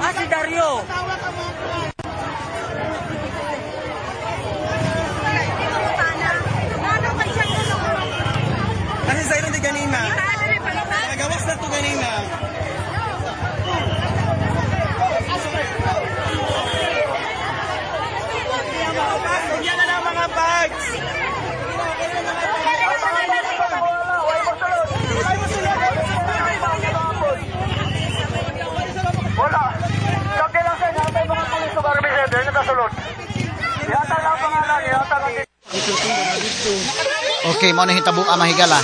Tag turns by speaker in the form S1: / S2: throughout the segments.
S1: Si Dario. Kasi sa'yo di ganina. Nagawas na to ganina. Yan na lang mga bags.
S2: Wala. Kaki lang sa inyo, may mga pulis sa Barbie Center na kasulod. Ihatag lang pangalan, ihatag lang.
S3: Okay, mo na hitabo ang mahigala.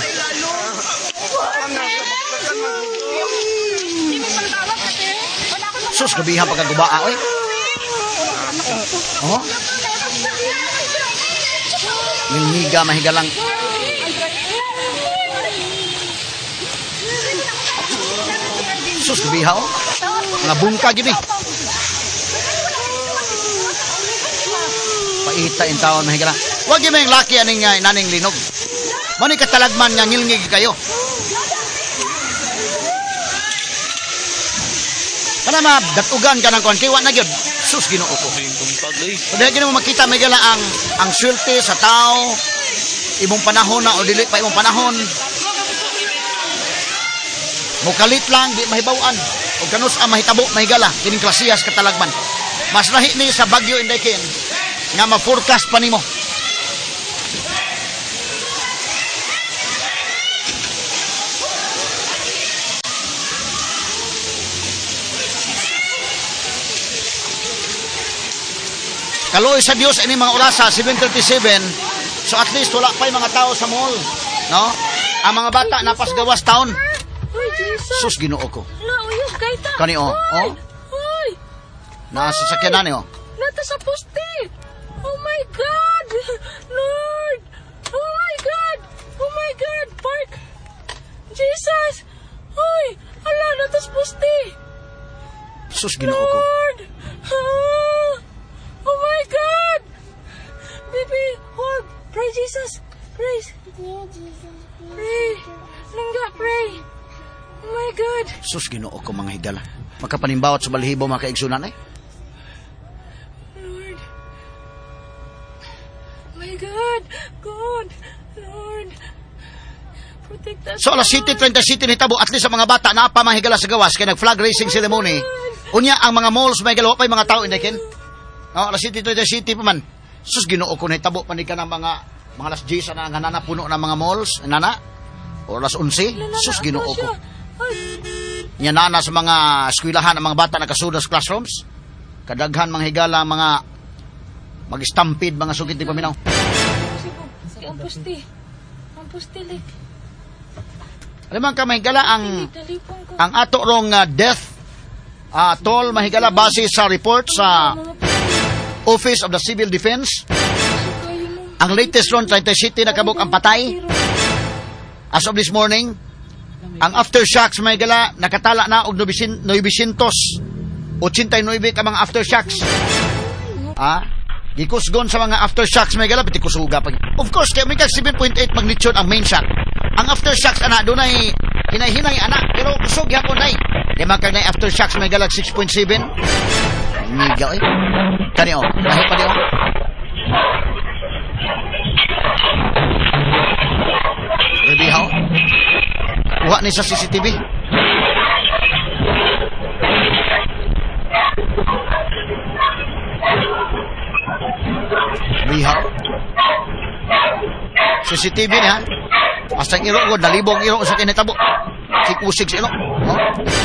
S3: Sus, gabihan pagkagubaa, oy. Oh. Niniga mahigalang. Sus, gabihan, oh. Mga bungka, gibi. Paita in taon mahigalang. Huwag yung yung laki aning naning linog. Mani katalagman nga ngilngig kayo. Kana datugan ka ng kontiwa na gyud. Sus Ginoo ko. Dili gyud mo makita may gala ang swerte sa tao imong panahon na o dili pa imong panahon. Mukalit lang di mahibaw-an. O kanus ang mahitabo mahigala kining klasiyas katalagman. Mas lahi ni sa Bagyo Inday nga ma-forecast pa nimo. Kaloy sa Dios ini mga orasa 7:37. So at least wala pa yung mga tao sa mall, no? Ang mga bata napasgawas taon. Sus Ginoo ko. Kani oh. Nasa sakyanan oh.
S4: Nata sa poste. Oh my God! Lord! Oh my God! Oh my God! Park! Jesus! Hoy! Ala, nata sa poste.
S3: Sus Ginoo ko.
S4: Lord! Oh my God! Baby, hold! Pray, Jesus! Praise! Pray! Langga, pray! Oh my God!
S3: Sus Ginoo ko mga higala. Makapanimbaot sa balahibo mga kaigsunan eh.
S4: Lord! My God! God! Lord! Protect us.
S3: So alas 7:37 nitabo at least sa mga bata na pa mahigala sa gawas kay nag flag racing ceremony. Unya ang mga malls may galaw pa yung mga tao inday no, alas 7:37 pa man. Sus Ginoo ko nitabo pa ni ka ng mga alas 10 na nga nana puno ng mga malls nana o alas 11. Sus Ginoo ko. Nya nana sa mga eskwelahan ang mga bata nakasudas classrooms. Kadaghan mga higala mga mag-stampede mga sugid ni paminaw.
S4: Ang pusti. Ang pusti like.
S3: Alam ka mahigala ang ato rong death toll mahigala base sa report sa Office of the Civil Defense. Ang latest ron 37 nakabuk ang patay. As of this morning, ang aftershocks mahigala nakatala na og 989 ka mga aftershocks. Gikusgon sa mga aftershocks mahigala piti kusuga pag. Of course, kay may 7.8 magnitude ang main shock. Ang aftershocks ana dunay hinay-hinay ana pero kusog gyapon nay. Kay makag nay aftershocks mahigala 6.7. Niga eh. Kani oh, lahi pa di oh. Ready how? Kuha ni sa CCTV. Bihaw. CCTV niya. Basta ang iro ko, dalibong iro sa kinitabo. Sikusig sa iro.